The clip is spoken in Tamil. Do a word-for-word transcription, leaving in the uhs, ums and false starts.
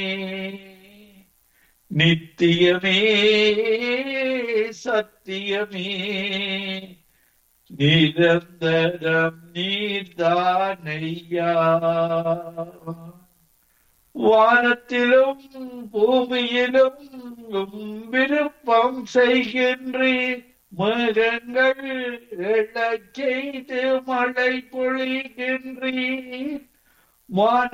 நித்தியமே சத்தியமே நிரந்தரம் நீர்தானையா. வானத்திலும் பூமியிலும் உம் விருப்பம் செய்கின்றீர். மேகங்கள் எழச் செய்து மழை பொழிகின்றீர். வான